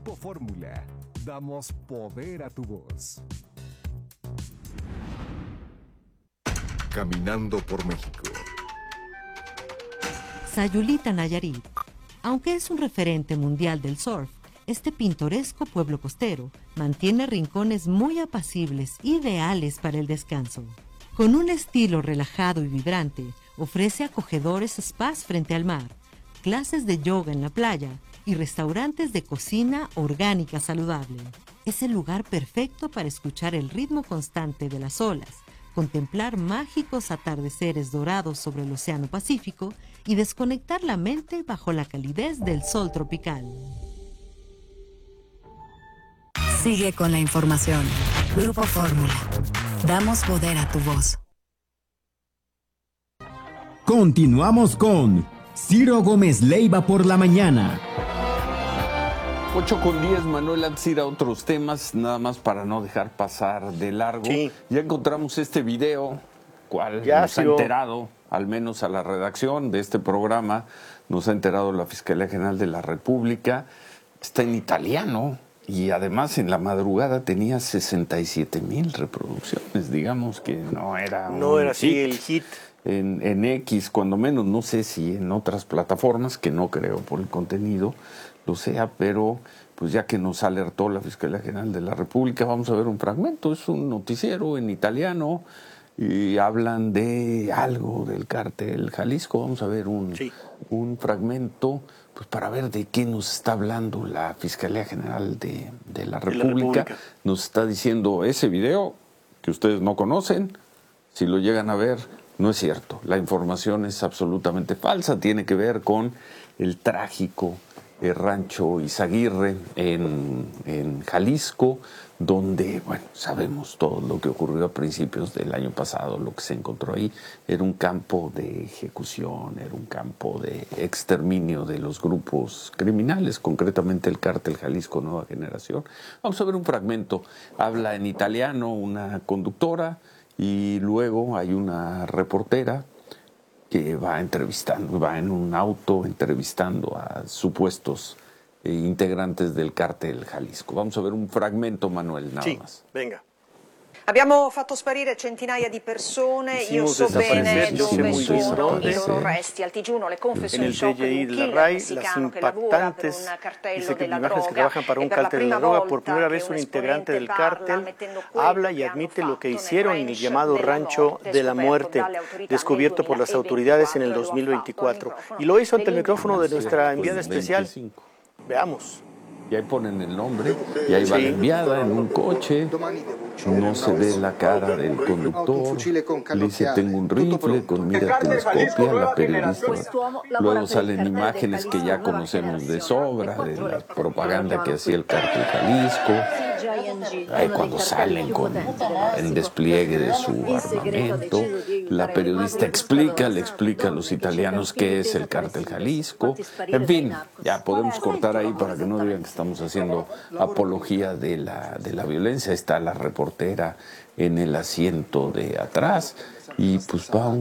Grupo Fórmula, damos poder a tu voz. Caminando por México. Sayulita, Nayarit. Aunque es un referente mundial del surf, este pintoresco pueblo costero mantiene rincones muy apacibles, ideales para el descanso. Con un estilo relajado y vibrante, ofrece acogedores spas frente al mar, clases de yoga en la playa y restaurantes de cocina orgánica saludable. Es el lugar perfecto para escuchar el ritmo constante de las olas, contemplar mágicos atardeceres dorados sobre el Océano Pacífico y desconectar la mente bajo la calidez del sol tropical. Sigue con la información. Grupo Fórmula. Damos poder a tu voz. Continuamos con Ciro Gómez Leiva por la mañana. 8:10, Manuel, antes de ir a otros temas, nada más para no dejar pasar de largo. Sí. Ya encontramos este video, cual Ya, nos ha Ciro. enterado, al menos a la redacción de este programa, nos ha enterado la Fiscalía General de la República. Está en italiano y además en la madrugada tenía 67,000 reproducciones. Digamos que no era No un era así hit. el hit. En X, cuando menos, no sé si en otras plataformas, que no creo por el contenido lo sea, pero pues ya que nos alertó la Fiscalía General de la República, vamos a ver un fragmento. Es un noticiero en italiano y hablan de algo del cártel Jalisco. Vamos a ver un fragmento pues para ver de qué nos está hablando la Fiscalía General de la República. Nos está diciendo ese video que ustedes no conocen, si lo llegan a ver, no es cierto. La información es absolutamente falsa. Tiene que ver con el trágico rancho Izaguirre en Jalisco, donde, bueno, sabemos todo lo que ocurrió a principios del año pasado. Lo que se encontró ahí era un campo de ejecución, era un campo de exterminio de los grupos criminales, concretamente el cártel Jalisco Nueva Generación. Vamos a ver un fragmento. Habla en italiano una conductora y luego hay una reportera que va entrevistando, va en un auto entrevistando a supuestos integrantes del cártel Jalisco. Vamos a ver un fragmento, Manuel, nada más. Venga. Abbiamo fatto sparire centinaia di persone, io so bene dove sono i loro resti. Al TG1 le confessioni En el sciocche di DJI un de la killer RAI, las messicano che lavora per impactantes un cartello dice que della imágenes que droga trabajan para e un per la cártel de prima la droga. Por volta primera che vez un un integrante esponente del parla cártel mettendo quello habla y che hanno admite lo que fatto hicieron nel en el ranch llamado della rancho morte, de la scoperto muerte, dalle autorità descubierto nel por las 2024, autoridades en el lo ha fatto al 2024. microfono Y lo hizo ante el dell'Intervista. micrófono de nuestra enviada Pues especial. 25. Veamos. Y ahí ponen el nombre, y ahí va la enviada en un coche, no se ve la cara del conductor, le dice tengo un rifle con mira telescopia, la periodista. Luego salen imágenes que ya conocemos de sobra, de la propaganda que hacía el cártel Jalisco, ahí cuando salen con el despliegue de su armamento, la periodista le explica a los italianos qué es el cártel Jalisco, en fin, ya podemos cortar ahí para que no digan que estamos haciendo apología de la violencia. Está la reportera en el asiento de atrás y pues va